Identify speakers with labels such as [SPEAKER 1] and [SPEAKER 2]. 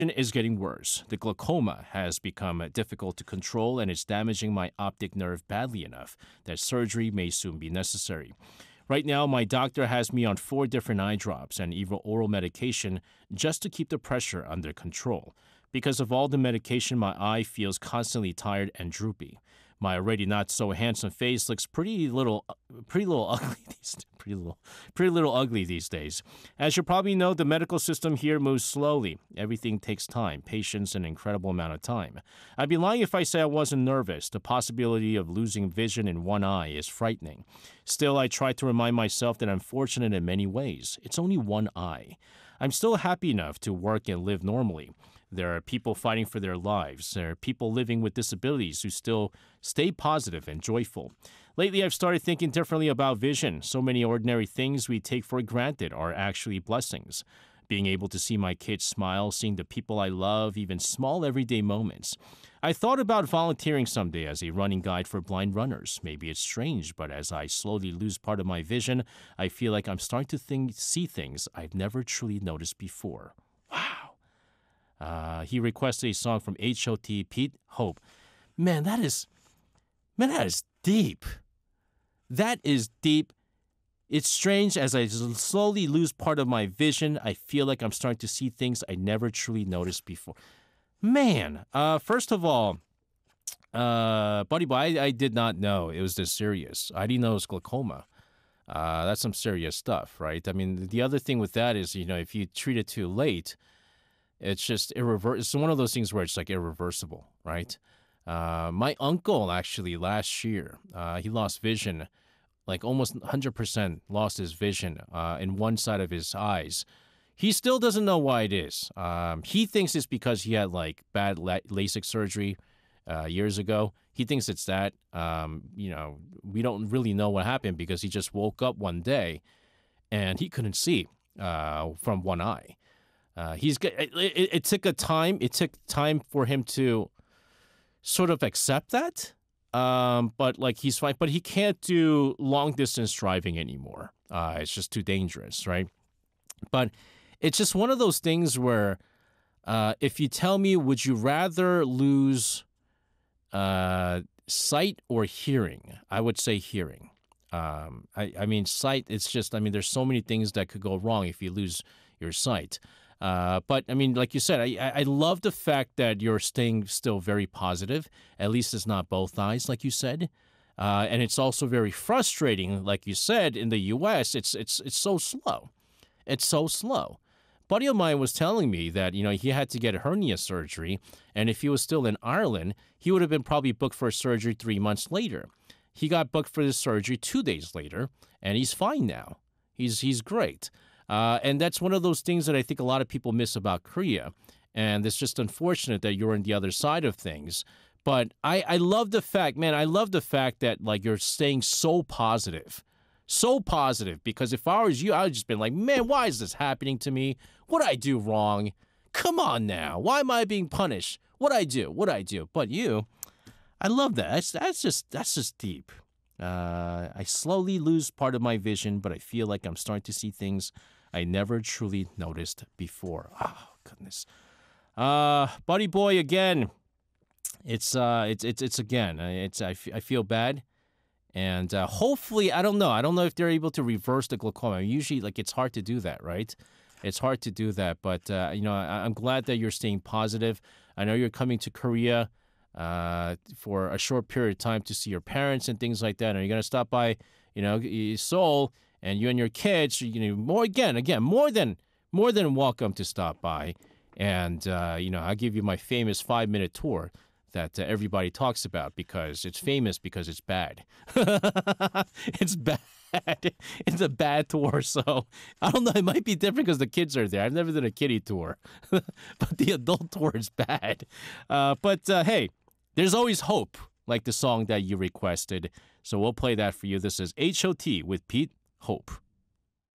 [SPEAKER 1] is getting worse. The glaucoma has become difficult to control and it's damaging my optic nerve badly enough that surgery may soon be necessary. Right now, my doctor has me on 4 different eye drops and even oral medication just to keep the pressure under control. Because of all the medication, my eye feels constantly tired and droopy. My already not so handsome face looks pretty little ugly these days. As you probably know, the medical system here moves slowly. Everything takes time, patience, and an incredible amount of time. I'd be lying if I say I wasn't nervous. The possibility of losing vision in one eye is frightening. Still, I try to remind myself that I'm fortunate in many ways. It's only one eye. I'm still happy enough to work and live normally. There are people fighting for their lives. There are people living with disabilities who still stay positive and joyful. Lately, I've started thinking differently about vision. So many ordinary things we take for granted are actually blessings. Being able to see my kids smile, seeing the people I love, even small everyday moments. I thought about volunteering someday as a running guide for blind runners. Maybe it's strange, but as I slowly lose part of my vision, I feel like I'm starting to see things I've never truly noticed before. Wow. He requested a song from H.O.T. Pete Hope. Man, that is deep. That is deep. It's strange as I slowly lose part of my vision. I feel like I'm starting to see things I never truly noticed before. Man, first of all, Buddy Boy, I did not know it was this serious. I didn't know it was glaucoma. That's some serious stuff, right? I mean, the other thing with that is, if you treat it too late, it's just it's one of those things where it's like irreversible, right? My uncle actually last year, he lost vision, like almost 100% lost his vision in one side of his eyes. He still doesn't know why it is. He thinks it's because he had like bad LASIK surgery years ago. He thinks it's that. We don't really know what happened because he just woke up one day and he couldn't see from one eye. It took time for him to sort of accept that. But like he's fine, but he can't do long distance driving anymore. It's just too dangerous, right? But it's just one of those things where, if you tell me, would you rather lose, sight or hearing? I would say hearing. I mean, sight, it's just, there's so many things that could go wrong if you lose your sight. But I mean, like you said, I love the fact that you're staying still very positive. At least it's not both eyes, like you said. And it's also very frustrating, like you said, in the U.S., it's so slow. It's so slow. Buddy of mine was telling me that, he had to get hernia surgery, and if he was still in Ireland, he would have been probably booked for surgery 3 months later. He got booked for the surgery 2 days later, and he's fine now. He's great. And that's one of those things that I think a lot of people miss about Korea. And it's just unfortunate that you're on the other side of things. But I love the fact, man, that like you're staying so positive. So positive. Because if I was you, I would just been like, man, why is this happening to me? What'd I do wrong? Come on now. Why am I being punished? What'd I do? But you, I love that. That's just deep. I slowly lose part of my vision, but I feel like I'm starting to see things I never truly noticed before. Oh, goodness. Buddy Boy, again, it's again, I feel bad. And hopefully, I don't know if they're able to reverse the glaucoma. Usually, like, it's hard to do that, right? It's hard to do that. But, I'm glad that you're staying positive. I know you're coming to Korea for a short period of time to see your parents and things like that. And you're going to stop by, Seoul, and you and your kids, more than welcome to stop by. And, I'll give you my famous 5-minute tour that everybody talks about because it's famous because it's bad. It's bad. It's a bad tour. So I don't know. It might be different because the kids are there. I've never done a kiddie tour, but the adult tour is bad. But hey, there's always hope, like the song that you requested. So we'll play that for you. This is H.O.T. with Pete Hope.